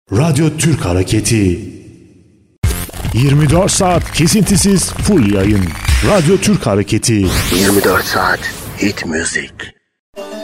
Radyo Türk Hareketi. 24 saat kesintisiz full yayın. Radyo Türk Hareketi. 24 saat hit müzik.